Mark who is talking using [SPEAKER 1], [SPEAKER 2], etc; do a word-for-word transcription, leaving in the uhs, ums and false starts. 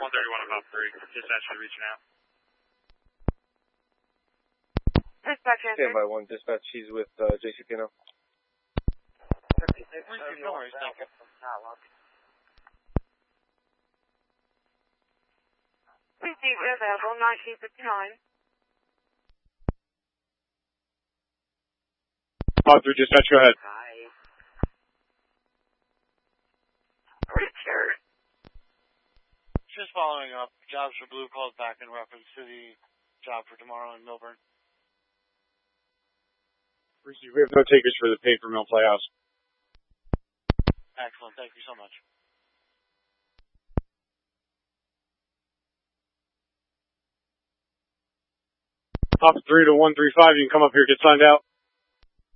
[SPEAKER 1] one thirty-one above three. Dispatch should reach now.
[SPEAKER 2] Dispatch answer.
[SPEAKER 3] Stand by one, dispatch. He's with uh, J C P now.
[SPEAKER 1] No worries, thank you.
[SPEAKER 2] Receive available nineteen fifty-nine.
[SPEAKER 4] Pod three, dispatch, go ahead.
[SPEAKER 2] Hi. Richard.
[SPEAKER 1] Just following up, Jobs for Blue called back in reference to the job for tomorrow in Milburn.
[SPEAKER 4] We have no takers for the Paper Mill Playhouse.
[SPEAKER 1] Excellent, thank you so much.
[SPEAKER 4] Pop three to one three five, you can come up here, get signed out.